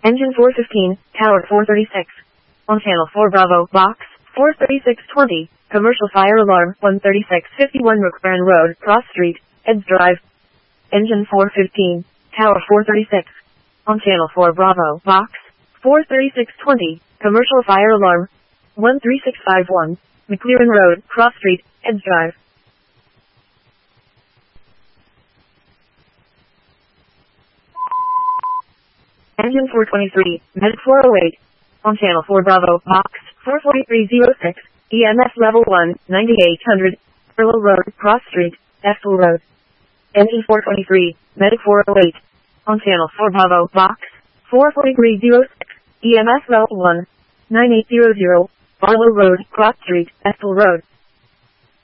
Engine 415, Tower 436. On channel 4 Bravo, box 43620. Commercial fire alarm 13651 McBurn Road, Cross Street, Eds Drive. Engine 415, Tower 436. On channel 4 Bravo, box 43620. Commercial fire alarm 13651. McLaren Road, Cross Street, Eds Drive. Engine 423, Medic 408. On channel 4 Bravo, box 44306. EMS level 1, 9800. Earl Road, Cross Street, Estill Road. Engine 423, Medic 408. On channel 4 Bravo, box 44306. EMS level 1, 9800. Barlow Road, Cross Street, Estill Road.